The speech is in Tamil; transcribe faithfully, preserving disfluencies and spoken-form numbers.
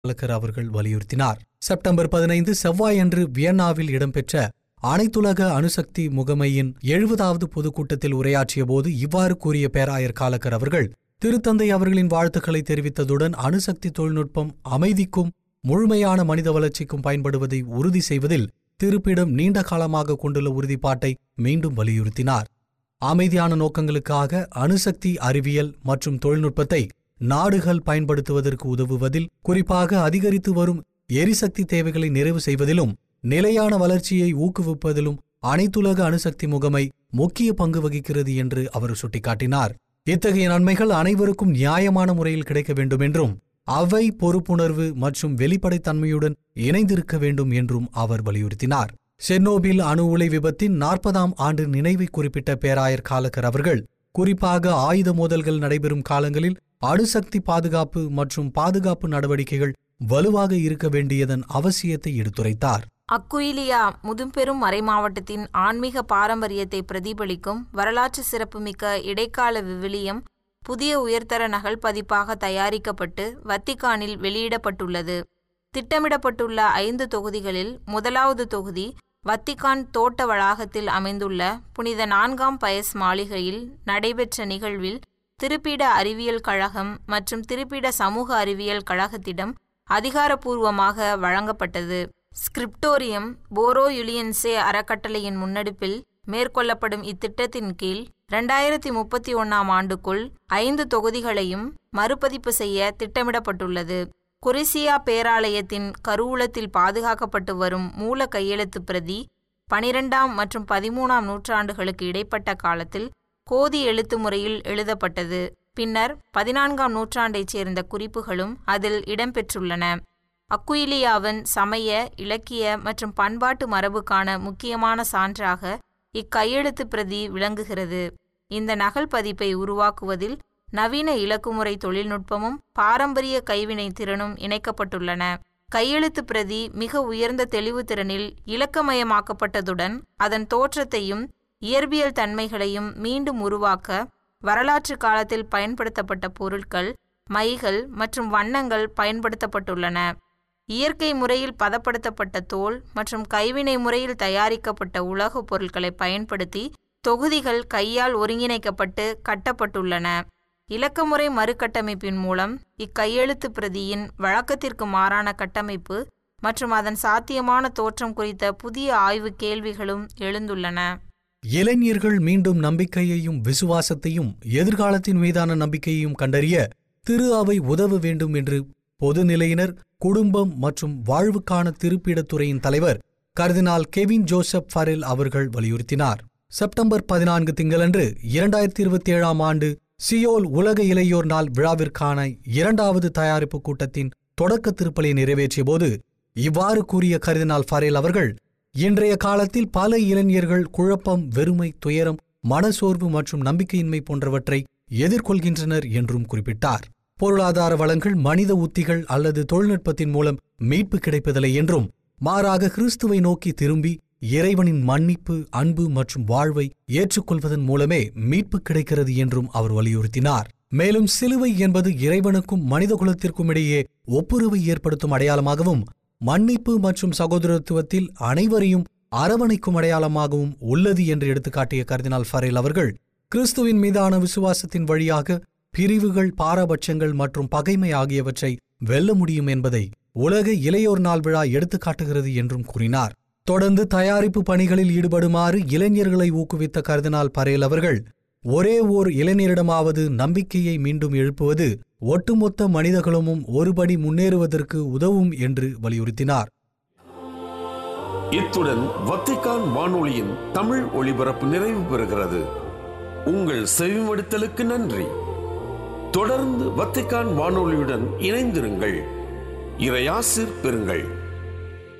காலக்கர் அவர்கள் வலியுறுத்தினார். செப்டம்பர் பதினைந்து செவ்வாயன்று வியன்னாவில் இடம்பெற்ற அனைத்துலக அணுசக்தி முகமையின் எழுபதாவது பொதுக்கூட்டத்தில் உரையாற்றிய போது இவ்வாறு கூறிய பேராயர் காலக்கர் அவர்கள், திருத்தந்தை அவர்களின் வாழ்த்துக்களை தெரிவித்ததுடன் அணுசக்தி தொழில்நுட்பம் அமைதிக்கும் முழுமையான மனித வளர்ச்சிக்கும் பயன்படுவதை உறுதி செய்வதில் திருப்பிடம் நீண்ட காலமாக கொண்டுள்ள உறுதிப்பாட்டை மீண்டும் வலியுறுத்தினார். அமைதியான நோக்கங்களுக்காக அணுசக்தி அறிவியல் மற்றும் தொழில்நுட்பத்தை நாடுகள் பயன்படுத்துவதற்கு உதவுவதில், குறிப்பாக அதிகரித்து வரும் எரிசக்தி தேவைகளை நிறைவு செய்வதிலும் நிலையான வளர்ச்சியை ஊக்குவிப்பதிலும் அனைத்துலக அணுசக்தி முகமை முக்கிய பங்கு வகிக்கிறது என்று அவர் சுட்டிக்காட்டினார். இத்தகைய நன்மைகள் அனைவருக்கும் நியாயமான முறையில் கிடைக்க வேண்டும் என்றும் அவை பொறுப்புணர்வு மற்றும் வெளிப்படைத்தன்மையுடன் இணைந்திருக்க வேண்டும் என்றும் அவர் வலியுறுத்தினார். செர்னோபில் அணு உலை விபத்தின் நாற்பதாம் ஆண்டு நினைவை குறிப்பிட்ட பேராயர் காலக்கர் அவர்கள், குறிப்பாக ஆயுத மோதல்கள் நடைபெறும் காலங்களில் அணுசக்தி பாதுகாப்பு மற்றும் பாதுகாப்பு நடவடிக்கைகள் வலுவாக இருக்க வேண்டியதன் அவசியத்தை எடுத்துரைத்தார். அக்குயிலியா முதும்பெரும் மறைமாவட்டத்தின் ஆன்மீக பாரம்பரியத்தை பிரதிபலிக்கும் வரலாற்று சிறப்புமிக்க இடைக்கால விவிலியம் புதிய உயர்தர நகல் பதிப்பாக தயாரிக்கப்பட்டு வத்திக்கானில் வெளியிடப்பட்டுள்ளது. திட்டமிடப்பட்டுள்ள ஐந்து தொகுதிகளில் முதலாவது தொகுதி வத்திக்கான் தோட்ட வளாகத்தில் அமைந்துள்ள புனித நான்காம் பயஸ் மாளிகையில் நடைபெற்ற நிகழ்வில் திருப்பீட அறிவியல் கழகம் மற்றும் திருப்பீட சமூக அறிவியல் கழகத்திடம் அதிகாரப்பூர்வமாக வழங்கப்பட்டது. ஸ்கிரிப்டோரியம் போரோ யுலியன்சே அறக்கட்டளையின் முன்னெடுப்பில் மேற்கொள்ளப்படும் இத்திட்டத்தின் கீழ் இரண்டாயிரத்தி முப்பத்தி ஒன்னாம் ஆண்டுக்குள் ஐந்து தொகுதிகளையும் மறுபதிப்பு செய்ய திட்டமிடப்பட்டுள்ளது. கொரிசியா பேராலயத்தின் கருவூலத்தில் பாதுகாக்கப்பட்டு வரும் மூல கையெழுத்து பிரதி பனிரெண்டாம் மற்றும் பதிமூணாம் நூற்றாண்டுகளுக்கு இடைப்பட்ட காலத்தில் கோதி எழுத்து முறையில் எழுதப்பட்டது. பின்னர் பதினான்காம் நூற்றாண்டைச் சேர்ந்த குறிப்புகளும் அதில் இடம்பெற்றுள்ளன. அக்குயிலியாவின் சமய, இலக்கிய மற்றும் பண்பாட்டு மரபுக்கான முக்கியமான சான்றாக இக்கையெழுத்து பிரதி விளங்குகிறது. இந்த நகல் பதிப்பை உருவாக்குவதில் நவீன இலக்குமுறை தொழில்நுட்பமும் பாரம்பரிய கைவினை திறனும் இணைக்கப்பட்டுள்ளன. கையெழுத்து பிரதி மிக உயர்ந்த தெளிவு திறனில் இலக்கமயமாக்கப்பட்டதுடன் அதன் தோற்றத்தையும் இயற்பியல் தன்மைகளையும் மீண்டும் உருவாக்க வரலாற்று காலத்தில் பயன்படுத்தப்பட்ட பொருட்கள், மைகள் மற்றும் வண்ணங்கள் பயன்படுத்தப்பட்டுள்ளன. இயற்கை முறையில் பதப்படுத்தப்பட்ட தோல் மற்றும் கைவினை முறையில் தயாரிக்கப்பட்ட உலோகப் பொருட்களை பயன்படுத்தி தொகுதிகள் கையால் ஒருங்கிணைக்கப்பட்டு கட்டப்பட்டுள்ளன. இலக்கமுறை மறுகட்டமைப்பின் மூலம் இக்கையெழுத்து பிரதியின் வழக்கத்திற்கு மாறான கட்டமைப்பு மற்றும் அதன் சாத்தியமான தோற்றம் குறித்த புதிய ஆய்வு கேள்விகளும் எழுந்துள்ளன. இளைஞர்கள் மீண்டும் நம்பிக்கையையும் விசுவாசத்தையும் எதிர்காலத்தின் மீதான நம்பிக்கையையும் கண்டறிய திரு அவை உதவ வேண்டும் என்று பொதுநிலையினர், குடும்பம் மற்றும் வாழ்வுக்கான திருப்பிடத்துறையின் தலைவர் கர்தினால் கெவின் ஜோசப் ஃபரெல் அவர்கள் வலியுறுத்தினார். செப்டம்பர் பதினான்கு திங்களன்று இரண்டாயிரத்தி இருபத்தி ஏழாம் ஆண்டு சியோல் உலக இளையோர் நாள் விழாவிற்கான இரண்டாவது தயாரிப்பு கூட்டத்தின் தொடக்க திருப்பலை நிறைவேற்றிய போது இவ்வாறு கூறிய கர்தினால் ஃபரெல் அவர்கள், இன்றைய காலத்தில் பல இளைஞர்கள் குழப்பம், வெறுமை, துயரம், மனசோர்வு மற்றும் நம்பிக்கையின்மை போன்றவற்றை எதிர்கொள்கின்றனர் என்றும் குறிப்பிட்டார். பொருளாதார வளங்கள், மனித உத்திகள் அல்லது தொழில்நுட்பத்தின் மூலம் மீட்பு கிடைப்பதில்லை என்றும் மாறாக கிறிஸ்துவை நோக்கி திரும்பி இறைவனின் மன்னிப்பு, அன்பு மற்றும் வாழ்வை ஏற்றுக்கொள்வதன் மூலமே மீட்பு கிடைக்கிறது என்றும் அவர் வலியுறுத்தினார். மேலும் சிலுவை என்பது இறைவனுக்கும் மனித குலத்திற்கும் இடையே ஒப்புரவை ஏற்படுத்தும் அடையாளமாகவும், மன்னிப்பு மற்றும் சகோதரத்துவத்தில் அனைவரையும் அரவணைக்கும் அடையாளமாகவும் உள்ளது என்று எடுத்துக்காட்டிய கர்தினால் ஃபரெல் அவர்கள், கிறிஸ்துவின் மீதான விசுவாசத்தின் வழியாக பிரிவுகள், பாரபட்சங்கள் மற்றும் பகைமை ஆகியவற்றை வெல்ல முடியும் என்பதை உலக இளையோர் நாள் விழா எடுத்துக்காட்டுகிறது என்றும் கூறினார். தொடர்ந்து தயாரிப்பு பணிகளில் ஈடுபடுமாறு இளைஞர்களை ஊக்குவித்த கர்தினால் ஃபரெல் அவர்கள், ஒரே ஓர் இளைஞரிடமாவது நம்பிக்கையை மீண்டும் எழுப்புவது ஒட்டுமொத்த மனிதகுலமும் ஒருபடி முன்னேறுவதற்கு உதவும் என்று வலியுறுத்தினார். இத்துடன் வத்திக்கான் வானொலியின் தமிழ் ஒளிபரப்பு நிறைவு பெறுகிறது. உங்கள் செவிமடுத்தலுக்கு நன்றி. தொடர்ந்து வத்திக்கான் வானொலியுடன் இணைந்திருங்கள். இறையாசிர் பெறுங்கள்.